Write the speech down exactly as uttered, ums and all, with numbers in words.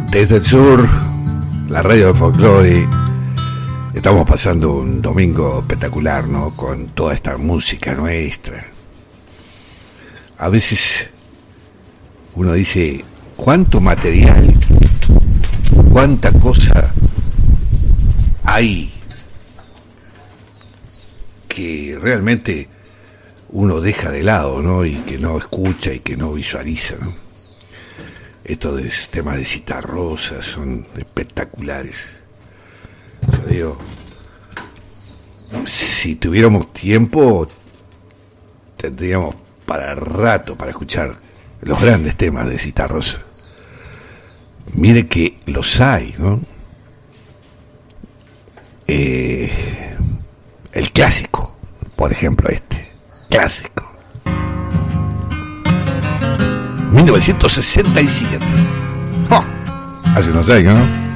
Desde el sur, la radio de folclore. Estamos pasando un domingo espectacular, ¿no? Con toda esta música nuestra. A veces uno dice, ¿cuánto material, cuánta cosa hay que realmente uno deja de lado, ¿no? Y que no escucha y que no visualiza, ¿no? Estos de, temas de Citarrosa son espectaculares. Yo digo, si tuviéramos tiempo, tendríamos para rato para escuchar los grandes temas de Citarrosa. Mire que los hay, ¿no? Eh, el clásico, por ejemplo, este clásico mil novecientos sesenta y siete. ¡Oh! Hace unos años, ¿no?